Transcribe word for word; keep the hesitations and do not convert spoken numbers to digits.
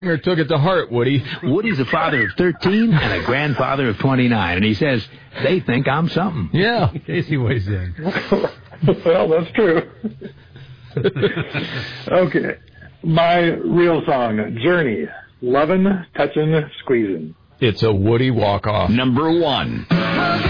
Or took it to heart, Woody. Woody's a father of thirteen and a grandfather of twenty-nine, and he says, they think I'm something. Yeah, Casey weighs in. Well, that's true. Okay. My real song, Journey, Lovin', Touchin', Squeezin'. It's a Woody walk-off. Number one.